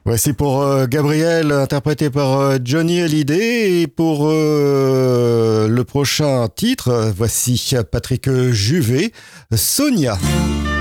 Voici pour Gabriel, interprété par Johnny Hallyday. Et pour le prochain titre, voici Patrick Juvet, Sonia.